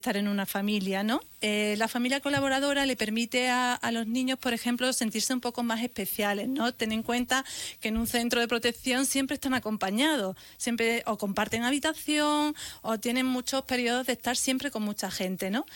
estar en una familia, ¿no? La familia colaboradora le permite a los niños, por ejemplo, sentirse un poco más especiales, ¿no? Ten en cuenta que en un centro de protección siempre están acompañados, siempre o comparten habitación o tienen muchos periodos de estar siempre con mucha gente, ¿no?